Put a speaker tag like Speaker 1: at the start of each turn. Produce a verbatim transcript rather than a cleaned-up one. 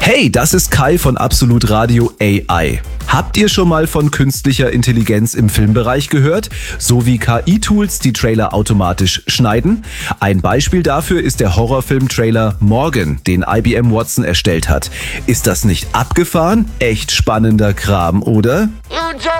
Speaker 1: Hey, das ist Kai von Absolut Radio A I. Habt ihr schon mal von künstlicher Intelligenz im Filmbereich gehört? So wie K I-Tools, die Trailer automatisch schneiden? Ein Beispiel dafür ist der Horrorfilm-Trailer Morgan, den I B M Watson erstellt hat. Ist das nicht abgefahren? Echt spannender Kram, oder?